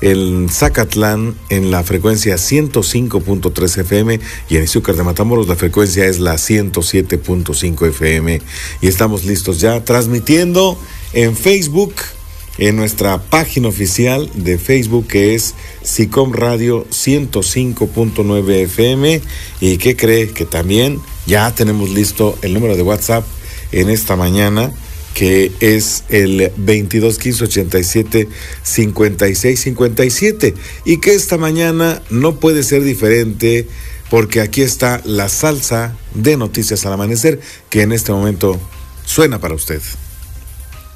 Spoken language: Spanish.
en Zacatlán en la frecuencia 105.3 FM y en Izúcar de Matamoros la frecuencia es la 107.5 FM. Y estamos listos ya transmitiendo en Facebook, en nuestra página oficial de Facebook, que es SICOM Radio 105.9 FM. ¿Y qué cree? Que también ya tenemos listo el número de WhatsApp en esta mañana, que es el 22 15 87 56 57, y que esta mañana no puede ser diferente, porque aquí está la salsa de Noticias al Amanecer, que en este momento suena para usted.